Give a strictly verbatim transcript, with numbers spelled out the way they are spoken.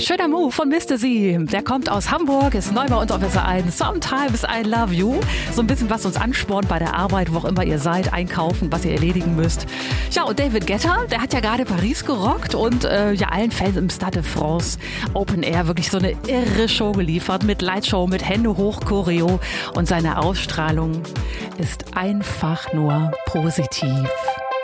Schöner Move von Mister Sie. Der kommt aus Hamburg, ist neu bei uns auf S R eins. Sometimes I love you. So ein bisschen, was uns anspornt bei der Arbeit, wo auch immer ihr seid, einkaufen, was ihr erledigen müsst. Ja, und David Guetta, der hat ja gerade Paris gerockt und äh, ja allen Fans im Stade de France Open Air wirklich so eine irre Show geliefert mit Lightshow, mit Hände hoch Choreo und seine Ausstrahlung ist einfach nur positiv.